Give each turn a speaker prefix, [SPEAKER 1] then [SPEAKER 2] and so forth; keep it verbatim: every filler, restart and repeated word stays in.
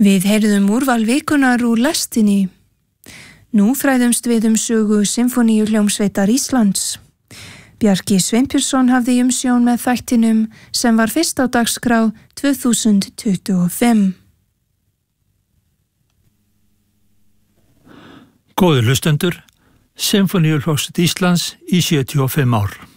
[SPEAKER 1] Við heyrðum úrval vikunar úr lestinni. Nú fræðumst við um sögu Sinfóníuhljómsveitar Íslands. Bjarki Sveinbjörnsson hafði umsjón með þættinum sem var fyrst á dagskrá tvö þúsund tuttugu og fimm.
[SPEAKER 2] Góðir hlustendur, Sinfóníuhljómsveit Íslands í sjötíu og fimm ár.